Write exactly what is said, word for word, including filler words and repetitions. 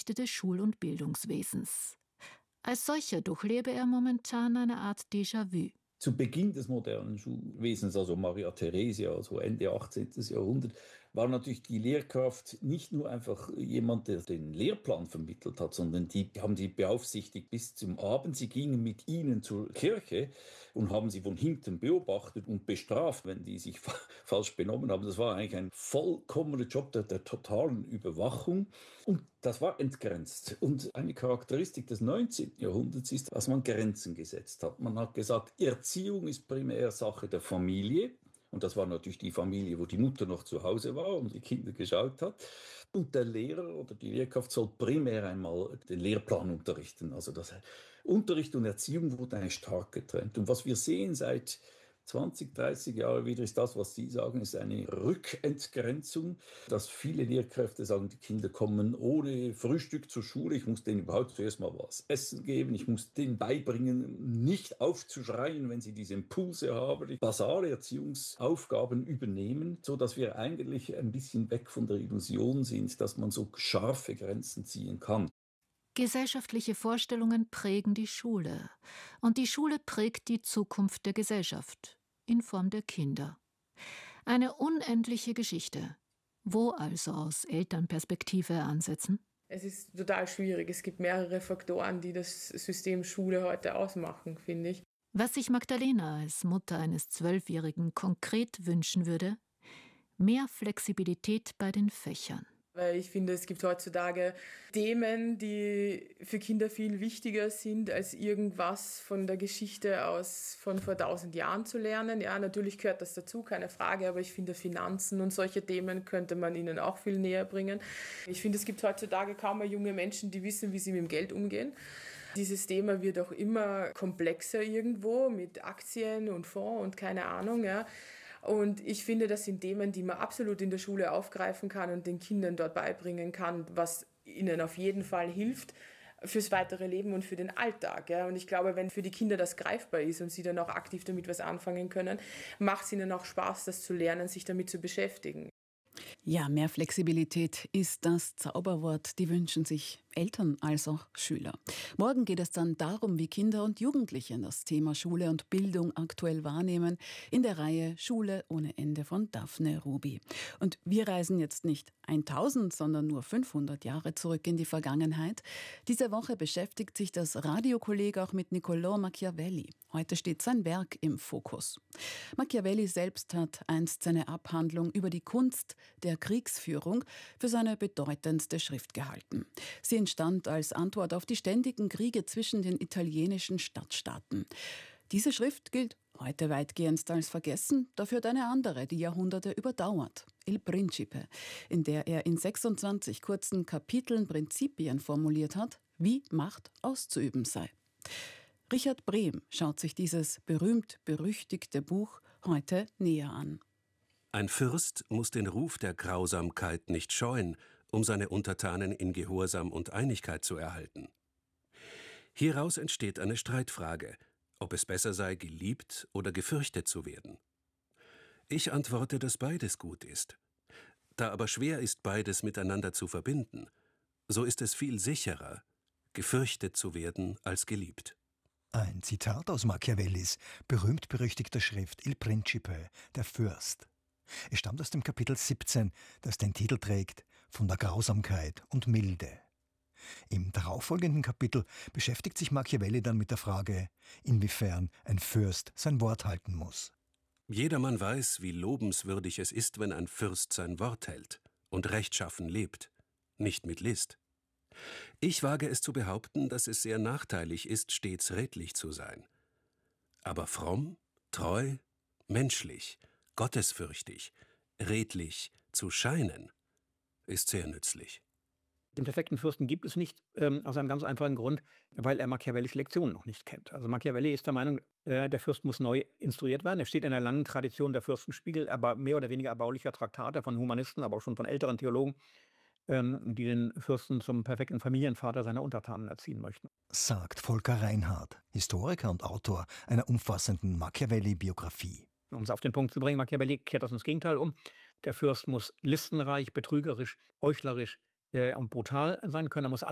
Geschichte des Schul- und Bildungswesens. Als solcher durchlebe er momentan eine Art Déjà-vu. Zu Beginn des modernen Schulwesens, also Maria Theresia, also Ende achtzehnten. Jahrhundert, war natürlich die Lehrkraft nicht nur einfach jemand, der den Lehrplan vermittelt hat, sondern die haben sie beaufsichtigt bis zum Abend. Sie gingen mit ihnen zur Kirche und haben sie von hinten beobachtet und bestraft, wenn die sich fa- falsch benommen haben. Das war eigentlich ein vollkommener Job der, der totalen Überwachung. Und das war entgrenzt. Und eine Charakteristik des neunzehnten. Jahrhunderts ist, dass man Grenzen gesetzt hat. Man hat gesagt, Erziehung ist primär Sache der Familie. Und das war natürlich die Familie, wo die Mutter noch zu Hause war und die Kinder geschaut hat. Und der Lehrer oder die Lehrkraft soll primär einmal den Lehrplan unterrichten. Also das Unterricht und Erziehung wurden eigentlich stark getrennt. Und was wir sehen seit zwanzig, dreißig Jahre wieder ist das, was Sie sagen, ist eine Rückentgrenzung, dass viele Lehrkräfte sagen, die Kinder kommen ohne Frühstück zur Schule, ich muss denen überhaupt zuerst mal was essen geben, ich muss denen beibringen, nicht aufzuschreien, wenn sie diese Impulse haben, die basale Erziehungsaufgaben übernehmen, sodass wir eigentlich ein bisschen weg von der Illusion sind, dass man so scharfe Grenzen ziehen kann. Gesellschaftliche Vorstellungen prägen die Schule. Und die Schule prägt die Zukunft der Gesellschaft in Form der Kinder. Eine unendliche Geschichte. Wo also aus Elternperspektive ansetzen? Es ist total schwierig. Es gibt mehrere Faktoren, die das System Schule heute ausmachen, finde ich. Was sich Magdalena als Mutter eines Zwölfjährigen konkret wünschen würde? Mehr Flexibilität bei den Fächern. Weil ich finde, es gibt heutzutage Themen, die für Kinder viel wichtiger sind, als irgendwas von der Geschichte aus von vor tausend Jahren zu lernen. Ja, natürlich gehört das dazu, keine Frage, aber ich finde, Finanzen und solche Themen könnte man ihnen auch viel näher bringen. Ich finde, es gibt heutzutage kaum mehr junge Menschen, die wissen, wie sie mit dem Geld umgehen. Dieses Thema wird auch immer komplexer irgendwo mit Aktien und Fonds und keine Ahnung, ja. Und ich finde, das sind Themen, die man absolut in der Schule aufgreifen kann und den Kindern dort beibringen kann, was ihnen auf jeden Fall hilft fürs weitere Leben und für den Alltag. Ja. Und ich glaube, wenn für die Kinder das greifbar ist und sie dann auch aktiv damit was anfangen können, macht es ihnen auch Spaß, das zu lernen, sich damit zu beschäftigen. Ja, mehr Flexibilität ist das Zauberwort, die wünschen sich Eltern als auch Schüler. Morgen geht es dann darum, wie Kinder und Jugendliche das Thema Schule und Bildung aktuell wahrnehmen, in der Reihe Schule ohne Ende von Daphne Ruby. Und wir reisen jetzt nicht tausend, sondern nur fünfhundert Jahre zurück in die Vergangenheit. Diese Woche beschäftigt sich das Radiokolleg auch mit Niccolò Machiavelli. Heute steht sein Werk im Fokus. Machiavelli selbst hat einst seine Abhandlung über die Kunst der Kriegsführung für seine bedeutendste Schrift gehalten. Sie entstand als Antwort auf die ständigen Kriege zwischen den italienischen Stadtstaaten. Diese Schrift gilt heute weitgehend als vergessen, dafür eine andere, die Jahrhunderte überdauert, Il Principe, in der er in sechsundzwanzig kurzen Kapiteln Prinzipien formuliert hat, wie Macht auszuüben sei. Richard Brehm schaut sich dieses berühmt-berüchtigte Buch heute näher an. Ein Fürst muss den Ruf der Grausamkeit nicht scheuen, um seine Untertanen in Gehorsam und Einigkeit zu erhalten. Hieraus entsteht eine Streitfrage, ob es besser sei, geliebt oder gefürchtet zu werden. Ich antworte, dass beides gut ist. Da aber schwer ist, beides miteinander zu verbinden, so ist es viel sicherer, gefürchtet zu werden als geliebt. Ein Zitat aus Machiavellis berühmt-berüchtigter Schrift Il Principe, der Fürst. Es stammt aus dem Kapitel siebzehn, das den Titel trägt Von der Grausamkeit und Milde. Im darauffolgenden Kapitel beschäftigt sich Machiavelli dann mit der Frage, inwiefern ein Fürst sein Wort halten muss. Jedermann weiß, wie lobenswürdig es ist, wenn ein Fürst sein Wort hält und rechtschaffen lebt, nicht mit List. Ich wage es zu behaupten, dass es sehr nachteilig ist, stets redlich zu sein. Aber fromm, treu, menschlich, gottesfürchtig, redlich zu scheinen, ist sehr nützlich. Den perfekten Fürsten gibt es nicht, ähm, aus einem ganz einfachen Grund, weil er Machiavellis Lektionen noch nicht kennt. Also Machiavelli ist der Meinung, äh, der Fürst muss neu instruiert werden. Er steht in einer langen Tradition der Fürstenspiegel, aber mehr oder weniger erbaulicher Traktate von Humanisten, aber auch schon von älteren Theologen, ähm, die den Fürsten zum perfekten Familienvater seiner Untertanen erziehen möchten. Sagt Volker Reinhardt, Historiker und Autor einer umfassenden Machiavelli-Biografie. Um es auf den Punkt zu bringen, Machiavelli kehrt das ins Gegenteil um. Der Fürst muss listenreich, betrügerisch, heuchlerisch äh, und brutal sein können. Er muss